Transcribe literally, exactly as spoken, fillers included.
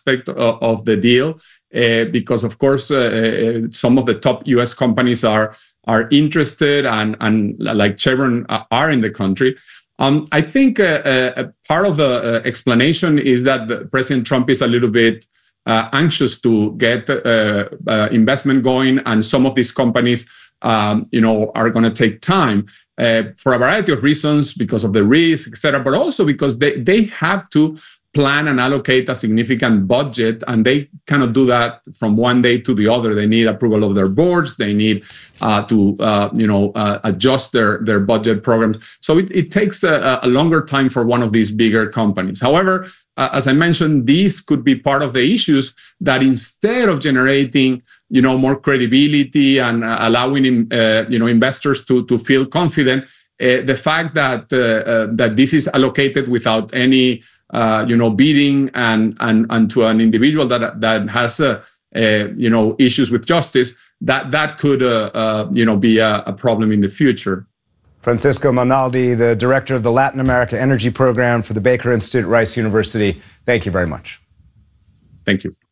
aspect of, of the deal, uh, because of course uh, some of the top U S companies are are interested and and like Chevron are in the country. Um, I think uh, uh, part of the uh, explanation is that the, President Trump is a little bit uh, anxious to get uh, uh, investment going, and some of these companies, um, you know, are going to take time uh, for a variety of reasons, because of the risk, et cetera, but also because they they have to plan and allocate a significant budget, and they cannot do that from one day to the other. They need approval of their boards. They need uh, to, uh, you know, uh, adjust their, their budget programs. So it, it takes a, a longer time for one of these bigger companies. However, uh, as I mentioned, these could be part of the issues that instead of generating, you know, more credibility and uh, allowing, uh, you know, investors to, to feel confident, uh, the fact that, uh, uh, that this is allocated without any Uh, you know, bidding and and and to an individual that that has uh, uh, you know, issues with justice, that that could uh, uh, you know, be a, a problem in the future. Francisco Monaldi, the director of the Latin America Energy Program for the Baker Institute at Rice University. Thank you very much. Thank you.